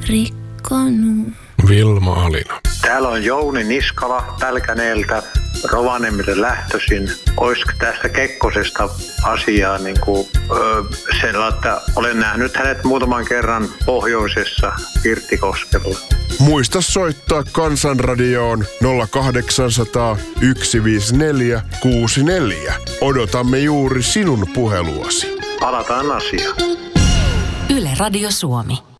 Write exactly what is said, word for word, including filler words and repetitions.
rikkonut. Vilma Alina. Täällä on Jouni Niskala Pälkäneeltä, Rovaniemelle lähtöisin. Olisiko tästä Kekkosesta asiaa niin kuin, öö, sellainen, että olen nähnyt hänet muutaman kerran pohjoisessa Pirttikoskella. Muista soittaa Kansanradioon nolla kahdeksansataa yksi viisi neljä kuusi neljä. Odotamme juuri sinun puheluasi. Palataan asiaan. Yle Radio Suomi.